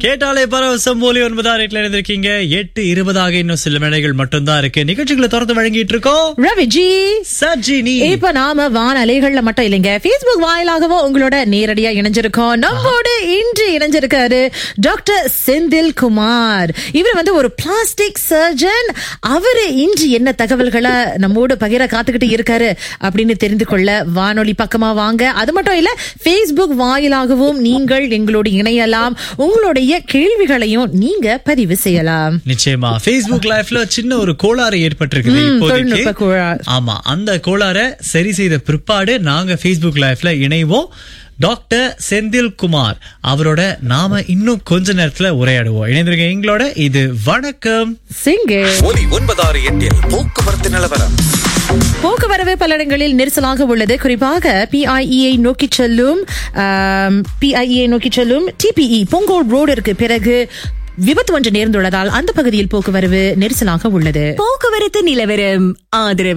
கேட்டாலே பரவசம் போலி 9 இருந்திருக்கீங்க. 8:20 இன்னும் சில மேடைகள் மட்டும்தான் இருக்கு. நிகழ்ச்சிகளை தொடர்ந்து வழங்கிட்டு இருக்கோம். ரவிஜி சஜினி. இப்ப நாம வானலைகள்ல மட்டும் இல்லைங்க, Facebook வாயிலாகவும் உங்களோட நேரடியா இணைஞ்சிருக்கோம். நம்மோடு இன்று இணைஞ்சிருக்காரு டாக்டர் செந்தில் குமார். இவர் ஒரு பிளாஸ்டிக் சர்ஜன். அவரு இன்று என்ன தகவல்களை நம்மோடு பகிர காத்துக்கிட்டு இருக்காரு அப்படின்னு தெரிந்து கொள்ள வானொலி பக்கமா வாங்க. அது மட்டும் இல்ல, Facebook வாயிலாகவும் நீங்கள் எங்களோடு இணையலாம். உங்களுடைய கேள்விகளையும் நீங்க பதிவு செய்யலாம். நிச்சயமா Facebook லைவ்ல சின்ன ஒரு கோளாறு ஏற்பட்டிருக்குது இப்போதைக்கு. ஆமா, அந்த கோளாறை சரி செய்த பிற்பாடு நாங்க Facebook லைவ்ல இணைவோம். டாக்டர் செந்தில் குமார் அவரோட நாம இன்னும் கொஞ்ச நேரத்துல உரையாடுவோம். இணைந்திருக்க எங்களோட. இது வணக்கம் சிங்கே. 968 போக்குவரத்து நிலவரம். போக்குவரவு பல இடங்களில் நெரிசலாக உள்ளது. குறிப்பாக PIE நோக்கி செல்லும் TPE பொங்கோல் ரோடிற்கு பிறகு விபத்து ஒன்று நேர்ந்துள்ளதால் அந்த பகுதியில் போக்குவரவு நெரிசலாக உள்ளது. போக்குவரத்து நிலவரம் ஆதரவு